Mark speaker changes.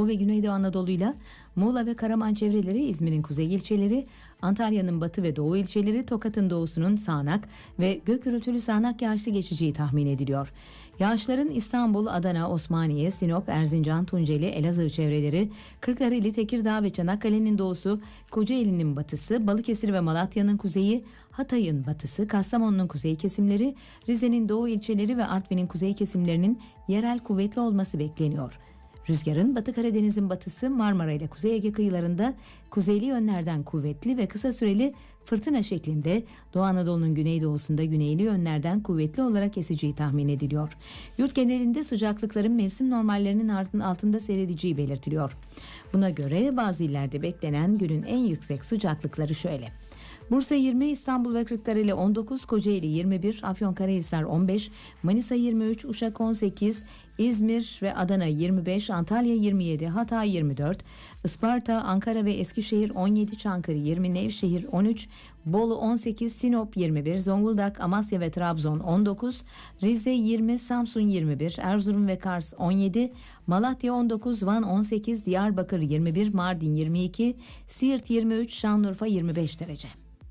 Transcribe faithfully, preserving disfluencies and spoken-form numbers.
Speaker 1: Doğu ve Güneydoğu Anadolu'yla Muğla ve Karaman çevreleri, İzmir'in kuzey ilçeleri, Antalya'nın batı ve doğu ilçeleri, Tokat'ın doğusunun sağanak ve gök gürültülü sağanak yağışlı geçeceği tahmin ediliyor. Yağışların İstanbul, Adana, Osmaniye, Sinop, Erzincan, Tunceli, Elazığ çevreleri, Kırklareli, Tekirdağ ve Çanakkale'nin doğusu, Kocaeli'nin batısı, Balıkesir ve Malatya'nın kuzeyi, Hatay'ın batısı, Kastamonu'nun kuzey kesimleri, Rize'nin doğu ilçeleri ve Artvin'in kuzey kesimlerinin yerel kuvvetli olması bekleniyor. Rüzgarın Batı Karadeniz'in batısı, Marmara ile Kuzey Ege kıyılarında kuzeyli yönlerden kuvvetli ve kısa süreli fırtına şeklinde, Doğu Anadolu'nun güneydoğusunda güneyli yönlerden kuvvetli olarak eseceği tahmin ediliyor. Yurt genelinde sıcaklıkların mevsim normallerinin altında seyredeceği belirtiliyor. Buna göre bazı illerde beklenen günün en yüksek sıcaklıkları şöyle: Bursa yirmi, İstanbul ve Kırklareli on dokuz, Kocaeli yirmi bir, Afyonkarahisar on beş, Manisa yirmi üç, Uşak on sekiz, İzmir ve Adana yirmi beş, Antalya yirmi yedi, Hatay yirmi dört, Isparta, Ankara ve Eskişehir on yedi, Çankırı yirmi, Nevşehir on üç, Bolu on sekiz, Sinop yirmi bir, Zonguldak, Amasya ve Trabzon on dokuz, Rize yirmi, Samsun yirmi bir, Erzurum ve Kars on yedi, Malatya on dokuz, Van on sekiz, Diyarbakır yirmi bir, Mardin yirmi iki, Siirt yirmi üç, Şanlıurfa yirmi beş derece.